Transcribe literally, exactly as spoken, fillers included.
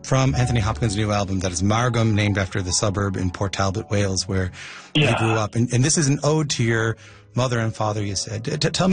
from Anthony Hopkins' new album that is Margam, named after the suburb in Port Talbot, Wales, where Yeah. you grew up. And, and this is an ode to your mother and father, you said. T- tell me